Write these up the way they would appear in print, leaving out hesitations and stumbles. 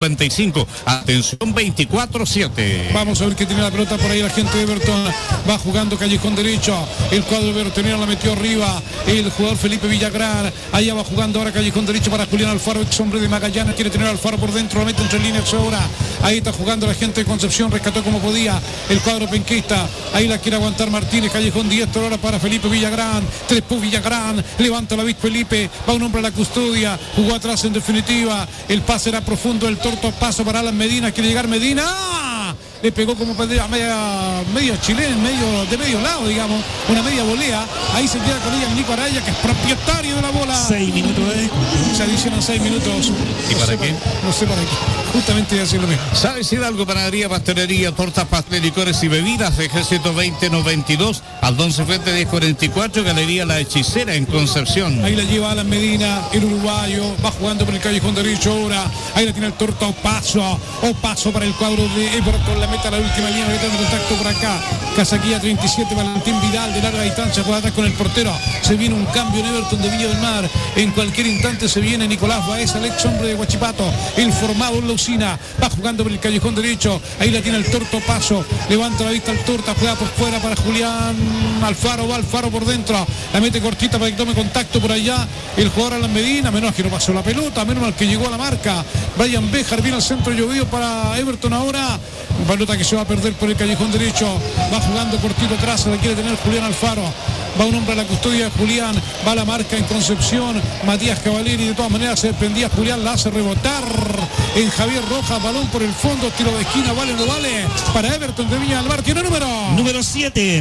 55. Atención, 24-7. Vamos a ver qué tiene la pelota por ahí la gente de Everton. Va jugando callejón derecho. El cuadro de Everton la metió arriba el jugador Felipe Villagrán. Allá va jugando ahora callejón derecho para Julián Alfaro, ex hombre de Magallanes. Quiere tener a Alfaro por dentro, la mete entre líneas ahora. Ahí está jugando la gente de Concepción, rescató como podía el cuadro penquista. Ahí la quiere aguantar Martínez, callejón diestro ahora para Felipe Villagrán. Trepó Villagrán, levanta la vista Felipe, va un hombre a la custodia, jugó atrás en definitiva. El pase era profundo, el torto paso para Alan Medina, quiere llegar Medina. ¡Ah! Le pegó como medio chileno, de medio lado, digamos, una media volea. Ahí se queda con ella el Nico Araya, que es propietario de la bola. 6 minutos de... Se adicionan 6 minutos. ¿Y para qué? No sé para qué. Justamente iba a decir lo mismo. ¿Sabes algo? Panadería, pastelería, tortas, pastel, licores y bebidas. Ejército 2092, Aldonce Frente 1044, Galería La Hechicera en Concepción. Ahí la lleva Alan Medina, el uruguayo, va jugando por el callejón derecho ahora. Ahí la tiene el torto Opaso para el cuadro de Everton. La meta a la última línea, metiendo contacto por acá. Casaquilla 37, Valentín Vidal de larga distancia, juega atrás con el portero. Se viene un cambio en Everton de Villa del Mar. En cualquier instante se viene Nicolás Baez, el ex hombre de Huachipato, el formado en la usina. Va jugando por el callejón derecho. Ahí la tiene el torto Paso. Levanta la vista al torta, juega por fuera para Julián Alfaro. Va Alfaro por dentro. La mete cortita para que tome contacto por allá. El jugador Alan Medina, menos que no pasó la pelota, menos mal que llegó a la marca. Brian Béjar viene al centro llovido para Everton ahora. Pelota que se va a perder por el callejón derecho. Va jugando cortito atrás, la quiere tener Julián Alfaro. Va un hombre a la custodia de Julián. Va a la marca en Concepción. Matías Cavalieri de todas maneras se desprendía. Julián la hace rebotar en Javier Rojas. Balón por el fondo. Tiro de esquina. Vale o no vale. Para Everton de Viña del Mar. Tiene número 7.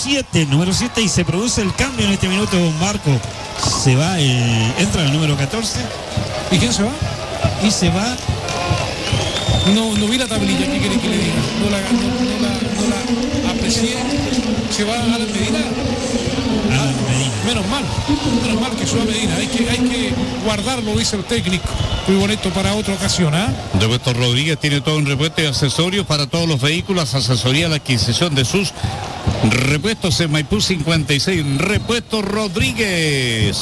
Y se produce el cambio en este minuto. Marco. Se va. Entra el número 14. ¿Y quién se va? Y se va. No vi la tablilla, ¿qué quiere que le diga? No la aprecié. Se va a la Medina. Menos mal que se va a Medina. Hay que guardarlo, dice el técnico. Muy bonito para otra ocasión, ¿ah? Repuestos Rodríguez tiene todo un repuesto y accesorios para todos los vehículos, asesoría a la adquisición de sus repuestos en Maipú 56. Repuestos Rodríguez.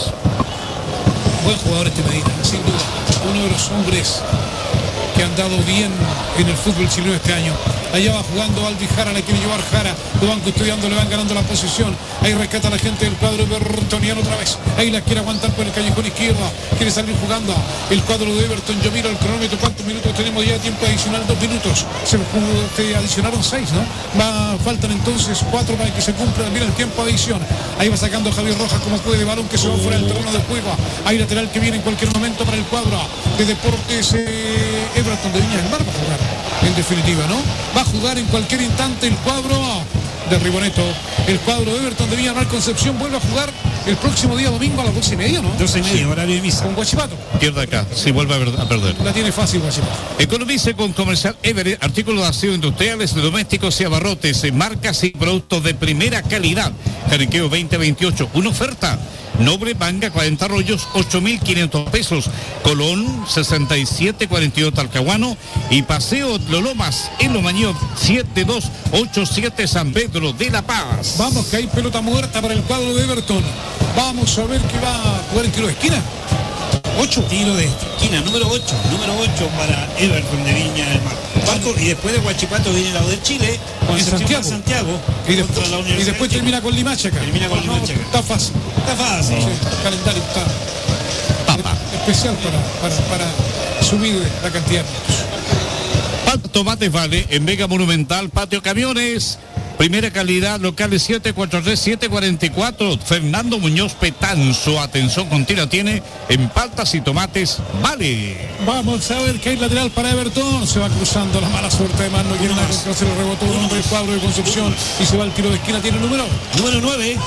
Buen jugador este Medina, sin duda. Uno de los hombres que han dado bien en el fútbol chileno este año. Allá va jugando Aldi Jara, la quiere llevar Jara, lo van custodiando, le van ganando la posición. Ahí rescata a la gente del cuadro bertoniano otra vez. Ahí la quiere aguantar por el callejón izquierdo, quiere salir jugando el cuadro de Everton. Yo miro el cronómetro, ¿cuántos minutos tenemos ya? Tiempo adicional 2 minutos. Se adicionaron 6, ¿no? Faltan entonces 4 para que se cumpla. Mira el tiempo de adición. Ahí va sacando Javier Rojas como puede, balón que se va fuera del terreno de juego. Hay lateral que viene en cualquier momento para el cuadro de Deportes Everton de Viña del Mar. Va a jugar, en definitiva, ¿no? Va a jugar en cualquier instante el cuadro de Riboneto. El cuadro de Everton de Viña del Mar Concepción vuelve a jugar el próximo día domingo a las 12:30, ¿no? 12:30, sí. Horario de misa. Con Huachipato. Pierde acá, si vuelve a perder. La tiene fácil Huachipato. Economice con Comercial Everett, artículos de aseo industriales, domésticos y abarrotes, marcas y productos de primera calidad. Jariqueo 2028, una oferta. Noble Manga 40 rollos, 8.500 pesos. Colón 6742 Talcahuano y Paseo Lolomas en Lomañón 7287 San Pedro de la Paz. Vamos que hay pelota muerta para el cuadro de Everton. Vamos a ver que va a jugar en tiro de esquina. 8. Tiro de esquina, número 8 para Everton de Viña del Mar. Marco, y después de Huachipato viene la de Chile, con Santiago. Y después termina con Limachaca. Está fácil. Sí. El calendario está especial para subir la cantidad. Tomates Vale, en Vega Monumental, Patio Camiones. Primera calidad, locales 743-744, Fernando Muñoz Petanzo, atención continua tiene en paltas y tomates, Vale. Vamos a ver que hay lateral para Everton, se va cruzando la mala suerte de mano, quiere nada, se le rebotó un hombre del cuadro de Concepción y se va al tiro de esquina, tiene el número 9,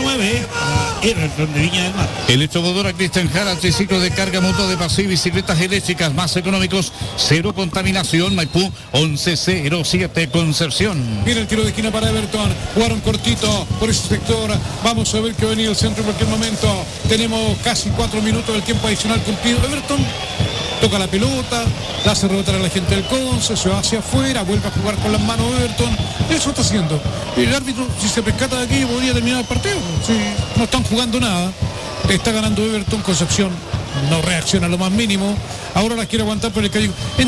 Everton de Viña del Mar. Electromotora Cristian Jara, triciclo de carga, moto de paseo y bicicletas eléctricas más económicos, cero contaminación, Maipú 1107 Concepción. Viene el tiro de esquina para Everton, jugaron cortito por ese sector, vamos a ver que va a venir el centro en cualquier momento, tenemos casi 4 minutos del tiempo adicional cumplido. Everton toca la pelota, la hace rebotar a la gente del Conce, se va hacia afuera, vuelve a jugar con las manos Everton, eso está haciendo. El árbitro, si se pescata de aquí, podría terminar el partido, sí, no están jugando nada, está ganando Everton, Concepción no reacciona a lo más mínimo, ahora la quiere aguantar por el callejón.